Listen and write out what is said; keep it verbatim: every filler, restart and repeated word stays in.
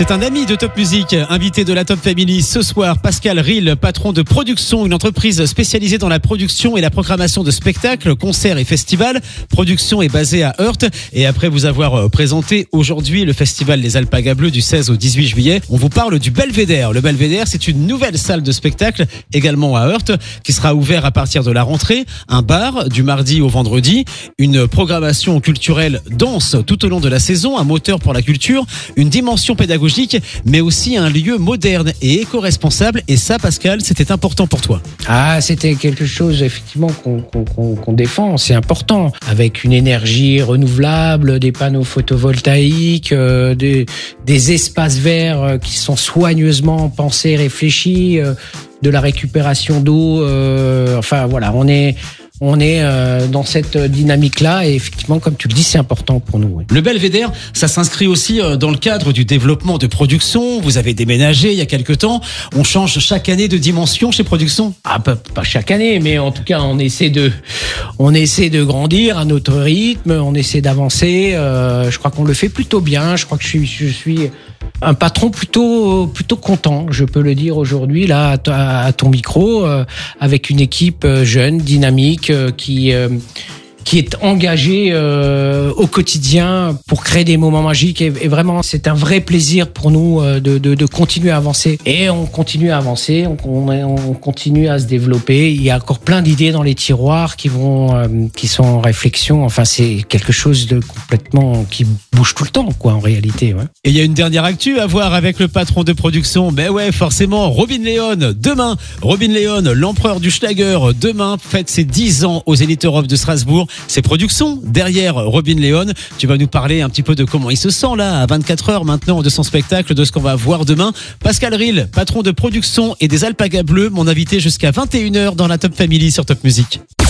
C'est un ami de Top Music, invité de la Top Family ce soir, Pascal Ril, patron de Production, une entreprise spécialisée dans la production et la programmation de spectacles, concerts et festivals. Production est basée à Heurt, et après vous avoir présenté aujourd'hui le festival Les Alpagas Bleus du seize au dix-huit juillet, on vous parle du Belvédère. Le Belvédère, c'est une nouvelle salle de spectacle, également à Heurt, qui sera ouvert à partir de la rentrée, un bar du mardi au vendredi, une programmation culturelle dense tout au long de la saison, un moteur pour la culture, une dimension pédagogique, mais aussi un lieu moderne et éco-responsable. Et ça, Pascal, c'était important pour toi. Ah, c'était quelque chose effectivement qu'on, qu'on, qu'on défend, c'est important. Avec une énergie renouvelable, des panneaux photovoltaïques, euh, des, des espaces verts qui sont soigneusement pensés, réfléchis, euh, de la récupération d'eau. Euh, enfin voilà, on est... On est euh, dans cette dynamique-là et effectivement, comme tu le dis, c'est important pour nous. Oui. Le Belvédère, ça s'inscrit aussi dans le cadre du développement de Production. Vous avez déménagé il y a quelque temps. On change chaque année de dimension chez Production. Ah, pas, pas chaque année, mais en tout cas, on essaie de, on essaie de grandir à notre rythme. On essaie d'avancer. Euh, je crois qu'on le fait plutôt bien. Je crois que je suis, je suis un patron plutôt, plutôt content. Je peux le dire aujourd'hui là à, à ton micro, euh, avec une équipe jeune, dynamique. Qui, euh, qui est engagé euh, au quotidien pour créer des moments magiques et, et vraiment c'est un vrai plaisir pour nous euh, de, de, de continuer à avancer et on continue à avancer, on, on, on continue à se développer. Il y a encore plein d'idées dans les tiroirs qui vont, euh, qui sont en réflexion. Enfin c'est quelque chose de complètement qui bouge tout le temps quoi en réalité. Ouais. Et il y a une dernière actu à voir avec le patron de Production. Ben ouais forcément Robin Leon demain. Robin Leon, l'empereur du Schlager, demain fête ses dix ans aux Zénith Europe de Strasbourg. C'est Production derrière Robin Leon. Tu vas nous parler un petit peu de comment il se sent là à vingt-quatre heures maintenant de son spectacle, de ce qu'on va voir demain. Pascal Ril, patron de Production et des Alpagas Bleus, mon invité jusqu'à vingt et une heures dans la Top Family sur Top Music.